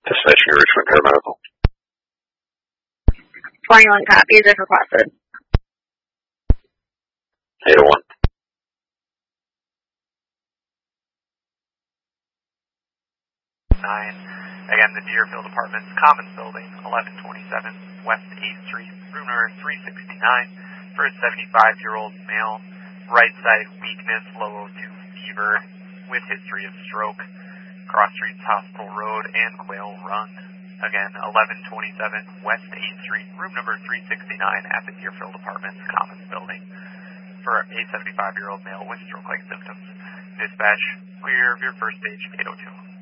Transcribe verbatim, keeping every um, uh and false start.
Dispatching to Richmond Paramedical. twenty-one copies if requested. eight oh one. nine. Again, the Deerfield Apartments Commons Building, eleven twenty-seven West eighth Street, room number three sixty-nine, for a seventy-five-year-old male, right side weakness, low O two fever, with history of stroke, Cross Streets Hospital Road and Quail Run. Again, eleven twenty-seven West eighth Street, room number three sixty-nine at the Deerfield Apartments Commons Building, for a seventy-five-year-old male with stroke-like symptoms. Dispatch, clear of your first stage eight oh two.